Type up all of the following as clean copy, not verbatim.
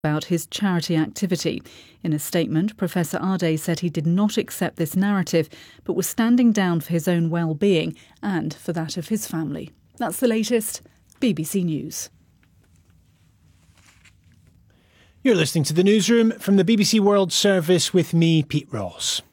about his charity activity. In a statement, Professor Ardai said he did not accept this narrative, but was standing down for his own well-being and for that of his family. That's the latest. BBC News. You're listening to The Newsroom from the BBC World Service with me, Pete Ross.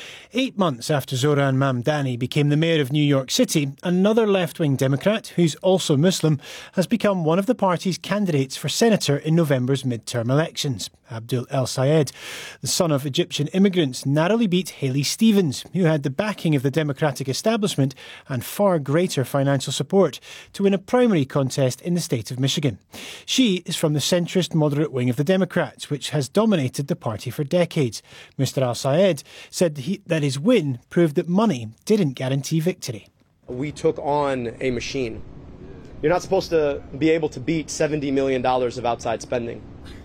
8 months after Zohran Mamdani became the mayor of New York City, another left-wing Democrat, who's also Muslim, has become one of the party's candidates for senator in November's midterm elections. Abdul El-Sayed, the son of Egyptian immigrants, narrowly beat Haley Stevens, who had the backing of the Democratic establishment and far greater financial support, to win a primary contest in the state of Michigan. She is from the centrist moderate wing of the Democrats, which has dominated the party for decades. Mr El-Sayed said that his win proved that money didn't guarantee victory. We took on a machine. You're not supposed to be able to beat $70 million of outside spending.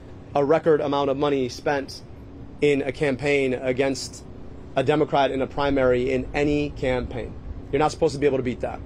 A record amount of money spent in a campaign against a Democrat in a primary in any campaign. You're not supposed to be able to beat that.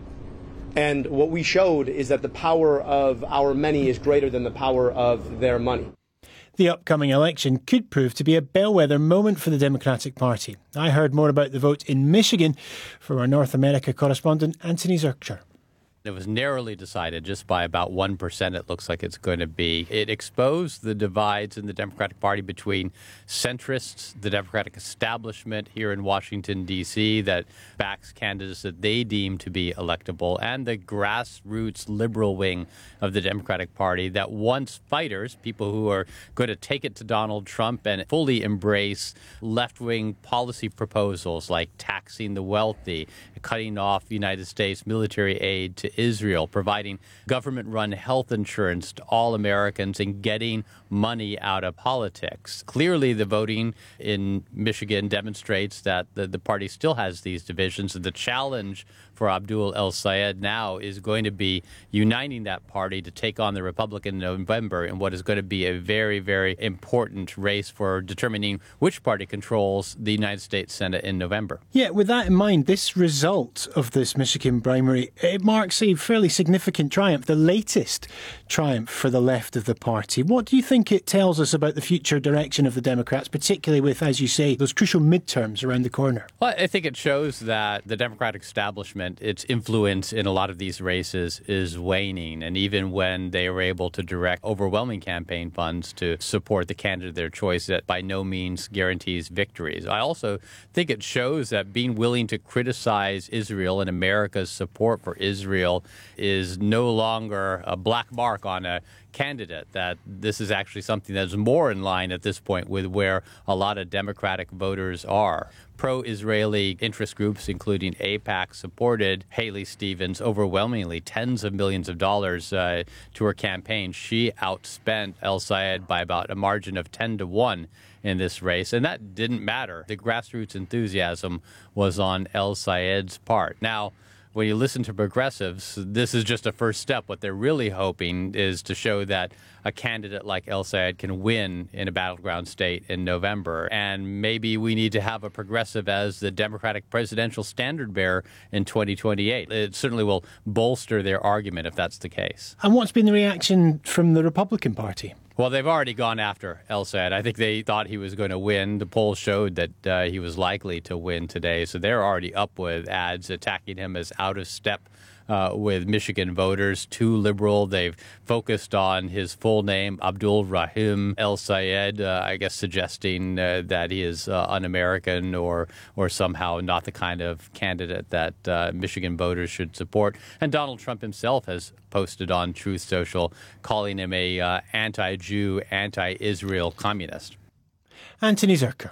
And what we showed is that the power of our many is greater than the power of their money. The upcoming election could prove to be a bellwether moment for the Democratic Party. I heard more about the vote in Michigan from our North America correspondent, Anthony Zurcher. It was narrowly decided, just by about 1%, it looks like it's going to be. It exposed the divides in the Democratic Party between centrists, the Democratic establishment here in Washington, D.C., that backs candidates that they deem to be electable, and the grassroots liberal wing of the Democratic Party that wants fighters, people who are going to take it to Donald Trump and fully embrace left-wing policy proposals like taxing the wealthy, cutting off United States military aid to Israel, providing government-run health insurance to all Americans, and getting money out of politics. Clearly, the voting in Michigan demonstrates that the party still has these divisions. The challenge for Abdul El-Sayed now is going to be uniting that party to take on the Republican in November in what is going to be a very, very important race for determining which party controls the United States Senate in November. Yeah, with that in mind, this result of this Michigan primary, it marks a fairly significant triumph, the latest triumph for the left of the party. What do you think it tells us about the future direction of the Democrats, particularly with, as you say, those crucial midterms around the corner? Well, I think it shows that the Democratic establishment, its influence in a lot of these races is waning. And even when they were able to direct overwhelming campaign funds to support the candidate of their choice, that by no means guarantees victories. I also think it shows that being willing to criticize Israel and America's support for Israel is no longer a black mark on a candidate, that this is actually something that's more in line at this point with where a lot of Democratic voters are. Pro-Israeli interest groups, including AIPAC, supported Haley Stevens overwhelmingly, tens of millions of dollars to her campaign. She outspent El-Sayed by about a margin of 10-1 in this race, and that didn't matter. The grassroots enthusiasm was on El-Sayed's part. Now, when you listen to progressives, this is just a first step. What they're really hoping is to show that a candidate like El-Sayed can win in a battleground state in November. And maybe we need to have a progressive as the Democratic presidential standard bearer in 2028. It certainly will bolster their argument if that's the case. And what's been the reaction from the Republican Party? Well, they've already gone after El-Sayed. I think they thought he was going to win. The polls showed that he was likely to win today. So they're already up with ads attacking him as out of step with Michigan voters, too liberal. They've focused on his full name, Abdul Rahim El-Sayed, I guess suggesting that he is un-American or somehow not the kind of candidate that Michigan voters should support. And Donald Trump himself has posted on Truth Social calling him a anti-Jew, anti-Israel communist. Anthony Zurcher.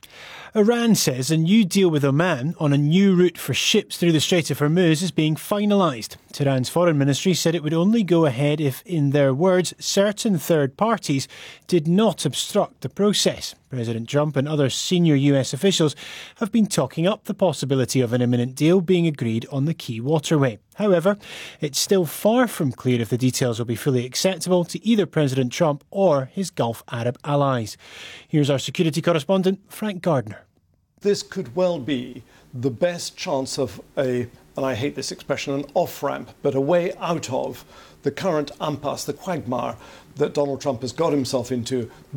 Iran says a new deal with Oman on a new route for ships through the Strait of Hormuz is being finalised. Tehran's foreign ministry said it would only go ahead if, in their words, certain third parties did not obstruct the process. President Trump and other senior US officials have been talking up the possibility of an imminent deal being agreed on the key waterway. However, it's still far from clear if the details will be fully acceptable to either President Trump or his Gulf Arab allies. Here's our security correspondent, Frank Gardner. This could well be the best chance of a and I hate this expression, an off-ramp, but a way out of the current impasse, the quagmire that Donald Trump has got himself into